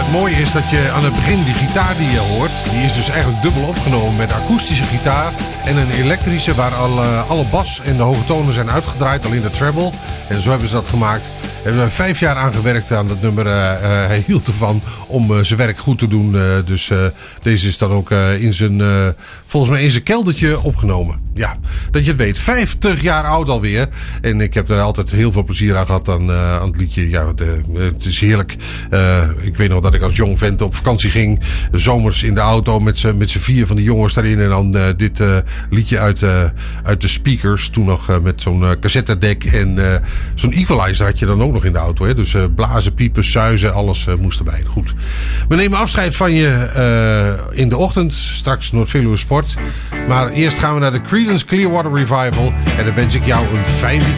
Mooi is dat je aan het begin die gitaar die je hoort, die is dus eigenlijk dubbel opgenomen met akoestische gitaar en een elektrische waar alle bas en de hoge tonen zijn uitgedraaid, alleen de treble. En zo hebben ze dat gemaakt. We hebben 5 jaar aan gewerkt aan dat nummer. Hij hield ervan om zijn werk goed te doen. Dus deze is dan ook volgens mij in zijn keldertje opgenomen. Ja, dat je het weet. 50 jaar oud alweer. En ik heb er altijd heel veel plezier aan gehad aan het liedje. Ja, het is heerlijk. Ik weet nog dat ik als jong vent op vakantie ging. Zomers in de auto met z'n 4 van die jongens daarin. En dan dit liedje uit de speakers. Toen nog met zo'n cassettedek. En zo'n equalizer had je dan ook nog in de auto. Hè? Dus blazen, piepen, suizen, alles moest erbij. Goed. We nemen afscheid van je in de ochtend. Straks Noord-Veluwe Sport. Maar eerst gaan we naar de Creedence Clearwater Revival. En dan wens ik jou een fijn weekend.